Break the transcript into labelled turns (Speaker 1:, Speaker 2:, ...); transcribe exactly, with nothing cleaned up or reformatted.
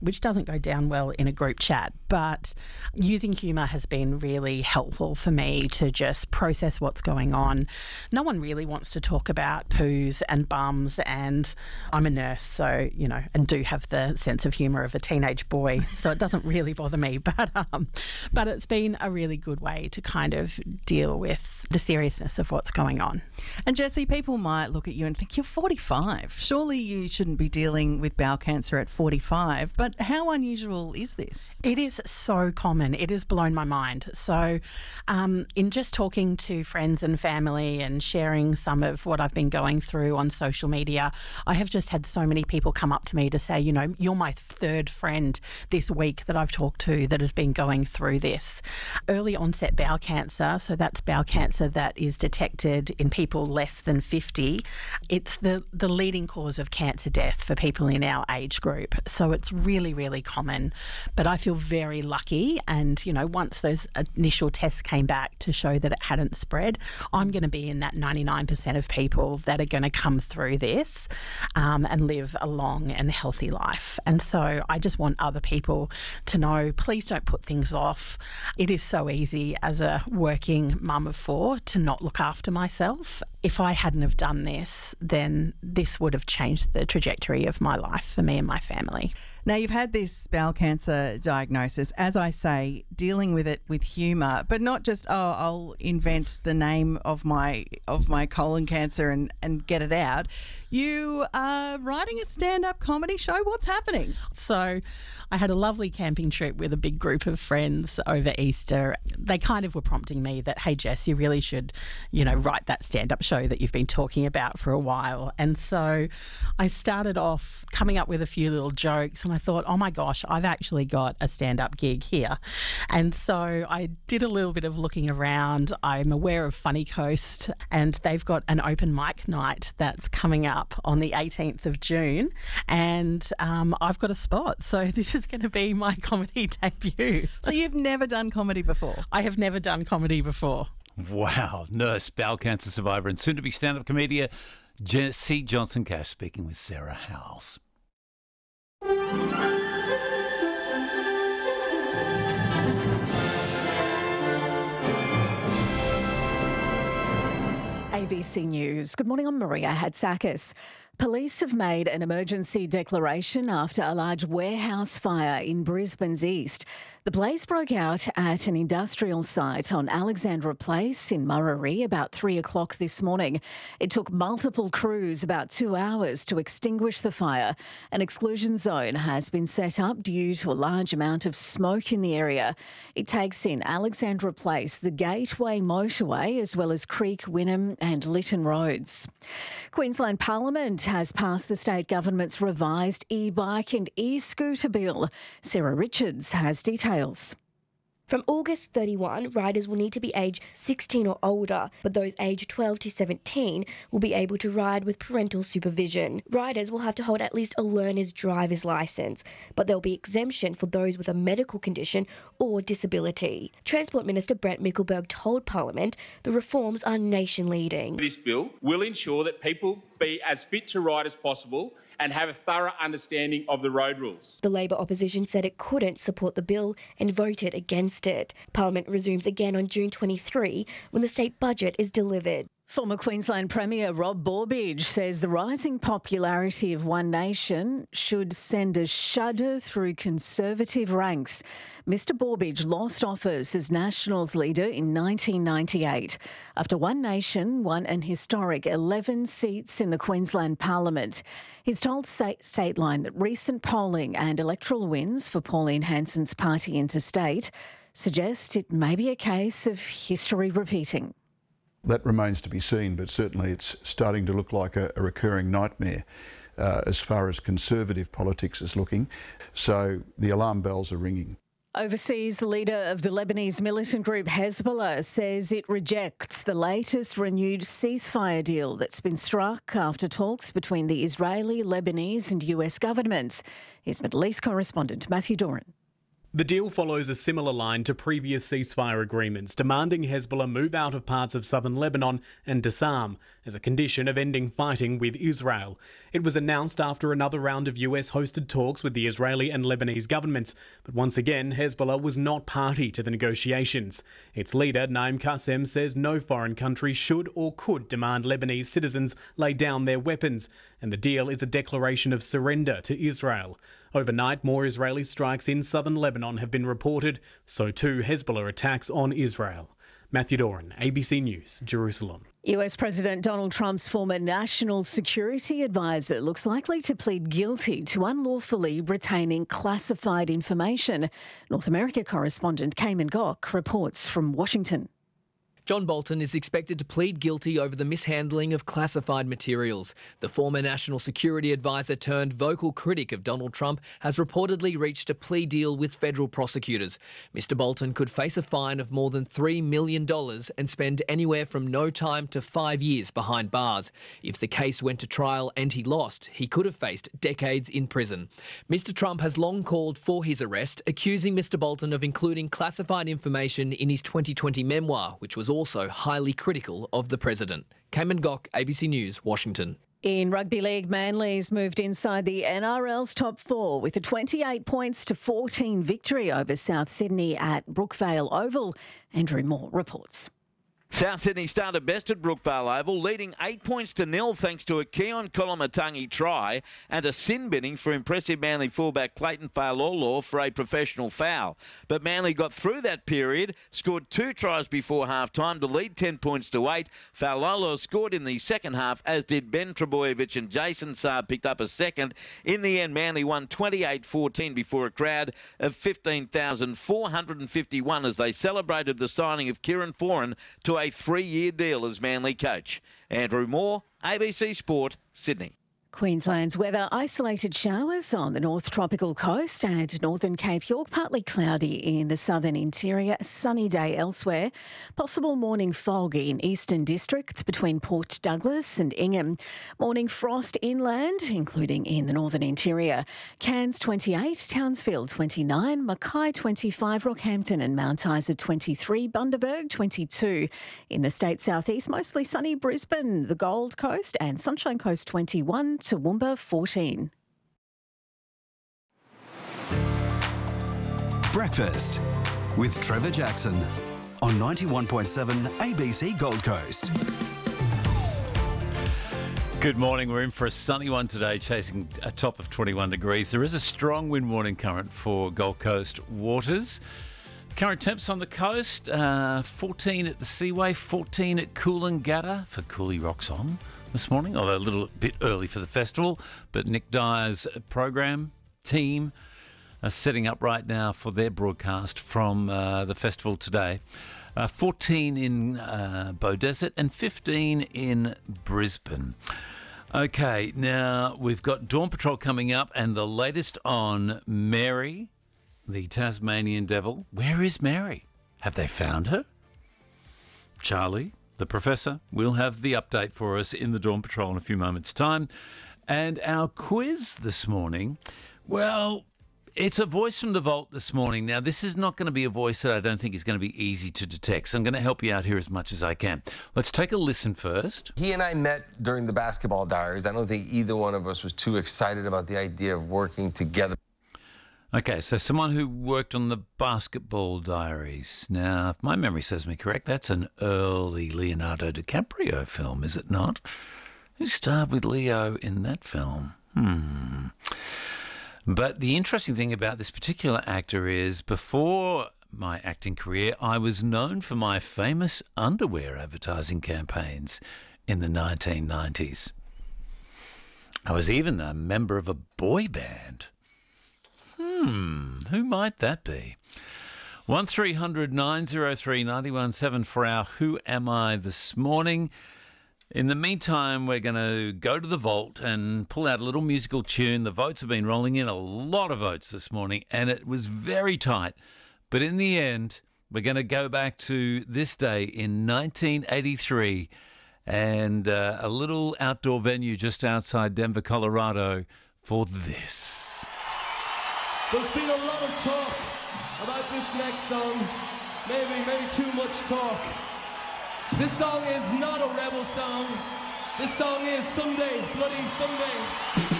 Speaker 1: which doesn't go down well in a group chat. But using humour has been really helpful for me to just process what's going on. No one really wants to talk about poos and bums, and I'm a nurse, so, you know, and do have the sense of humour of a teenage boy, so it doesn't really bother me. But um, but it's been a really good way to kind of deal with the seriousness of what's going on.
Speaker 2: And Jessie, people might look at you and think, you're forty-five. Surely you shouldn't be dealing with bowel cancer at forty-five. But how unusual is this?
Speaker 1: It is so common. It has blown my mind. So um, in just talking to friends and family and sharing some of what I've been going through on social media, I have just had so many people come up to me to say, you know, you're my third friend this week that I've talked to that has been going through this. Early onset bowel cancer, so that's bowel cancer that is detected in people less than fifty. It's the, the leading cause of cancer death for people in our age group. So it's really, really common. But I feel very lucky. And, you know, once those initial tests came back to show that it hadn't spread, I'm going to be in that ninety-nine percent of people that are going to come through this um, and live a long and healthy life. And so I just want other people to know, please don't put things off. It is so easy as a working mum of four to not look after myself. If I hadn't have done this, then this would have changed the trajectory of my life for me and my family.
Speaker 2: Now, you've had this bowel cancer diagnosis, as I say, dealing with it with humour, but not just, oh, I'll invent the name of my of my colon cancer and, and get it out. You are writing a stand-up comedy show. What's happening?
Speaker 1: So I had a lovely camping trip with a big group of friends over Easter. They kind of were prompting me that, hey, Jess, you really should, you know, write that stand-up show that you've been talking about for a while. And so I started off coming up with a few little jokes, and I thought, oh my gosh, I've actually got a stand-up gig here. And so I did a little bit of looking around. I'm aware of Funny Coast, and they've got an open mic night that's coming up on the eighteenth of June, and um, I've got a spot. So this is going to be my comedy debut.
Speaker 2: So you've never done comedy before?
Speaker 1: I have never done comedy before.
Speaker 3: Wow. Nurse, bowel cancer survivor and soon-to-be stand-up comedian Jessie Johnson-Cash speaking with Sarah Howells.
Speaker 4: A B C News. Good morning, I'm Maria Hatzakis. Police have made an emergency declaration after a large warehouse fire in Brisbane's east. The blaze broke out at an industrial site on Alexandra Place in Murray about three o'clock this morning. It took multiple crews about two hours to extinguish the fire. An exclusion zone has been set up due to a large amount of smoke in the area. It takes in Alexandra Place, the Gateway motorway, as well as Creek, Wynnum and Lytton roads. Queensland Parliament has passed the state government's revised e-bike and e-scooter bill. Sarah Richards has details.
Speaker 5: From August thirty-first, riders will need to be aged sixteen or older, but those aged twelve to seventeen will be able to ride with parental supervision. Riders will have to hold at least a learner's driver's licence, but there'll be exemption for those with a medical condition or disability. Transport Minister Brent Mickelberg told Parliament the reforms are nation-leading.
Speaker 6: This bill will ensure that people be as fit to ride as possible and have a thorough understanding of the road rules.
Speaker 5: The Labor opposition said it couldn't support the bill and voted against it. Parliament resumes again on June twenty-third when the state budget is delivered.
Speaker 4: Former Queensland Premier Rob Borbidge says the rising popularity of One Nation should send a shudder through Conservative ranks. Mister Borbidge lost office as Nationals leader in nineteen ninety-eight after One Nation won an historic eleven seats in the Queensland Parliament. He's told Stateline that recent polling and electoral wins for Pauline Hanson's party Interstate suggest it may be a case of history repeating.
Speaker 7: That remains to be seen, but certainly it's starting to look like a, a recurring nightmare uh, as far as Conservative politics is looking. So the alarm bells are ringing.
Speaker 4: Overseas, the leader of the Lebanese militant group Hezbollah says it rejects the latest renewed ceasefire deal that's been struck after talks between the Israeli, Lebanese and U S governments. Here's Middle East correspondent Matthew Doran.
Speaker 8: The deal follows a similar line to previous ceasefire agreements, demanding Hezbollah move out of parts of southern Lebanon and disarm as a condition of ending fighting with Israel. It was announced after another round of U S-hosted talks with the Israeli and Lebanese governments, but once again, Hezbollah was not party to the negotiations. Its leader, Naim Qassem, says no foreign country should or could demand Lebanese citizens lay down their weapons, and the deal is a declaration of surrender to Israel. Overnight, more Israeli strikes in southern Lebanon have been reported, so too Hezbollah attacks on Israel. Matthew Doran, A B C News, Jerusalem.
Speaker 4: U S President Donald Trump's former national security advisor looks likely to plead guilty to unlawfully retaining classified information. North America correspondent Cayman Gok reports from Washington.
Speaker 9: John Bolton is expected to plead guilty over the mishandling of classified materials. The former national security advisor turned vocal critic of Donald Trump has reportedly reached a plea deal with federal prosecutors. Mister Bolton could face a fine of more than three million dollars and spend anywhere from no time to five years behind bars. If the case went to trial and he lost, he could have faced decades in prison. Mister Trump has long called for his arrest, accusing Mister Bolton of including classified information in his twenty twenty memoir, which was also highly critical of the president. Cayman Gok, A B C News, Washington.
Speaker 4: In rugby league, Manly's moved inside the N R L's top four with a twenty-eight points to fourteen victory over South Sydney at Brookvale Oval. Andrew Moore reports.
Speaker 10: South Sydney started best at Brookvale Oval, leading eight points to nil thanks to a Keon Kolomatangi try and a sin binning for impressive Manly fullback Clayton Failolo for a professional foul. But Manly got through that period, scored two tries before half-time to lead ten points to eight. Failolo scored in the second half, as did Ben Trebojevic, and Jason Saab picked up a second. In the end, Manly won twenty-eight fourteen before a crowd of fifteen thousand four hundred fifty-one as they celebrated the signing of Kieran Foran to a three-year deal as Manly coach. Andrew Moore, A B C Sport, Sydney.
Speaker 4: Queensland's weather: isolated showers on the North Tropical Coast and northern Cape York, partly cloudy in the southern interior, a sunny day elsewhere. Possible morning fog in eastern districts between Port Douglas and Ingham. Morning frost inland, including in the northern interior. Cairns twenty-eight, Townsville twenty-nine, Mackay twenty-five, Rockhampton and Mount Isa twenty-three, Bundaberg twenty-two. In the state southeast, mostly sunny Brisbane, the Gold Coast and Sunshine Coast twenty-one, Toowoomba fourteen.
Speaker 11: Breakfast with Trevor Jackson on ninety-one point seven A B C Gold Coast.
Speaker 3: Good morning. We're in for a sunny one today, chasing a top of twenty-one degrees. There is a strong wind warning current for Gold Coast waters. Current temps on the coast, uh, fourteen at the Seaway, fourteen at Coolangatta for Cooley Rocks On this morning, although a little bit early for the festival. But Nick Dyer's program team are setting up right now for their broadcast from uh, the festival today. Uh, fourteen in uh, Beaudesert and fifteen in Brisbane. Okay, now we've got Dawn Patrol coming up and the latest on Mary, the Tasmanian devil. Where is Mary? Have they found her? Charlie, the professor, will have the update for us in the Dawn Patrol in a few moments' time. And our quiz this morning, well, it's a voice from the vault this morning. Now, this is not going to be a voice that I don't think is going to be easy to detect, so I'm going to help you out here as much as I can. Let's take a listen first.
Speaker 12: He and I met during the Basketball Diaries. I don't think either one of us was too excited about the idea of working together.
Speaker 3: Okay, so someone who worked on the Basketball Diaries. Now, if my memory serves me correct, that's an early Leonardo DiCaprio film, is it not? Who starred with Leo in that film? Hmm. But the interesting thing about this particular actor is, before my acting career, I was known for my famous underwear advertising campaigns in the nineteen nineties. I was even a member of a boy band. Hmm, who might that be? one three hundred nine oh three nine one seven for our Who Am I this morning. In the meantime, we're going to go to the vault and pull out a little musical tune. The votes have been rolling in, a lot of votes this morning, and it was very tight. But in the end, we're going to go back to this day in nineteen eighty-three and uh, a little outdoor venue just outside Denver, Colorado for this.
Speaker 13: There's been a lot of talk about this next song. Maybe, maybe too much talk. This song is not a rebel song. This song is Someday, Bloody Someday.